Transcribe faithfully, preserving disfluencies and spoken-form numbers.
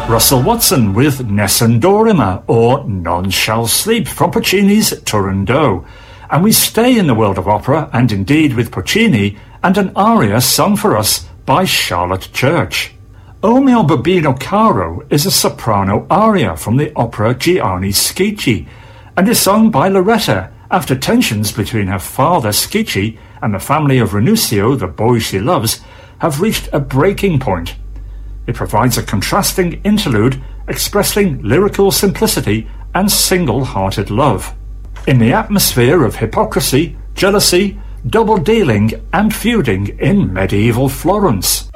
Russell Watson with Nessun Dorima, or None Shall Sleep, from Puccini's Turandot. And we stay in the world of opera, and indeed with Puccini, and an aria sung for us by Charlotte Church. O mio bambino caro is a soprano aria from the opera Gianni Schicchi, and is sung by Loretta after tensions between her father Schicchi and the family of Ranuccio, the boy she loves, have reached a breaking point. It provides a contrasting interlude expressing lyrical simplicity and single-hearted love. In the atmosphere of hypocrisy, jealousy, double-dealing and feuding in medieval Florence.